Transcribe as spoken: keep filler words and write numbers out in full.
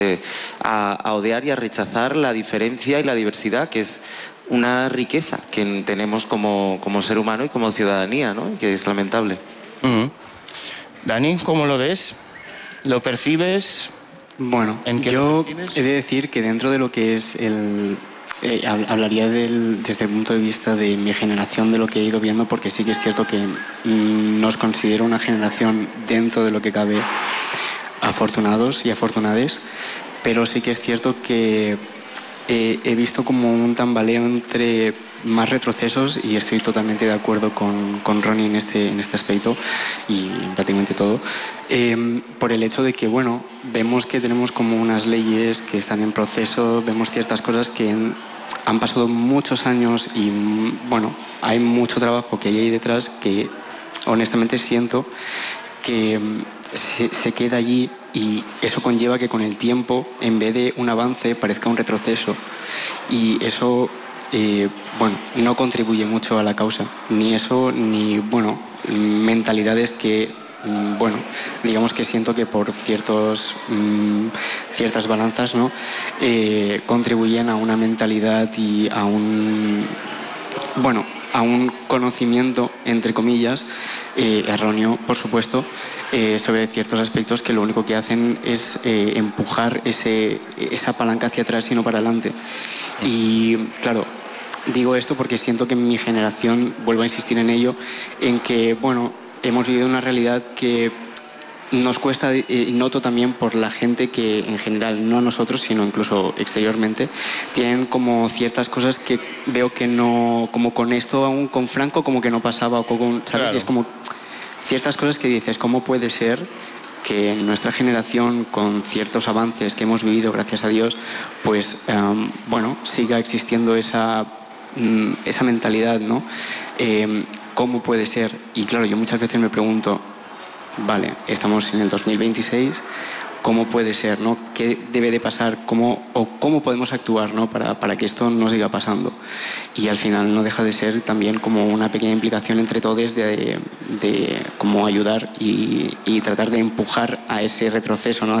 a, a odiar y a rechazar la diferencia y la diversidad, que es una riqueza que tenemos como, como ser humano y como ciudadanía, ¿no? Que es lamentable. Uh-huh. Dani, ¿cómo lo ves? ¿Lo percibes? Bueno, ¿En qué yo lo percibes? he de decir que dentro de lo que es el... Eh, hablaría del, desde el punto de vista de mi generación, de lo que he ido viendo, porque sí que es cierto que mmm, nos considero una generación dentro de lo que cabe afortunados y afortunades, pero sí que es cierto que eh, he visto como un tambaleo entre más retrocesos, y estoy totalmente de acuerdo con, con Ronnie en este, en este aspecto y en prácticamente todo, eh, por el hecho de que, bueno, vemos que tenemos como unas leyes que están en proceso, vemos ciertas cosas que en, han pasado muchos años y, bueno, hay mucho trabajo que hay ahí detrás que honestamente siento que se, se queda allí, y eso conlleva que con el tiempo, en vez de un avance, parezca un retroceso, y eso eh, bueno, no contribuye mucho a la causa, ni eso ni, bueno, mentalidades que, bueno, digamos que siento que por ciertos mmm, ciertas balanzas, ¿no? Eh, contribuyen a una mentalidad y a un, bueno, a un conocimiento, entre comillas, eh, erróneo, por supuesto, eh, sobre ciertos aspectos que lo único que hacen es eh, empujar ese, esa palanca hacia atrás y no para adelante. Y claro, digo esto porque siento que en mi generación, vuelvo a insistir en ello, en que, bueno, hemos vivido una realidad que nos cuesta, y eh, noto también por la gente que en general, no nosotros, sino incluso exteriormente, tienen como ciertas cosas que veo que no, como con esto aún con Franco como que no pasaba, o con, ¿sabes? Claro. Y es como ciertas cosas que dices, ¿cómo puede ser que en nuestra generación, con ciertos avances que hemos vivido, gracias a Dios, pues, um, bueno, siga existiendo esa, um, esa mentalidad, ¿no? Eh, ¿Cómo puede ser? Y claro, yo muchas veces me pregunto, vale, estamos en el dos mil veintiséis, ¿cómo puede ser, no? ¿Qué debe de pasar? ¿Cómo, o cómo podemos actuar, ¿no? para, para que esto no siga pasando? Y al final no deja de ser también como una pequeña implicación entre todos de, de cómo ayudar y, y tratar de empujar a ese retroceso, ¿no?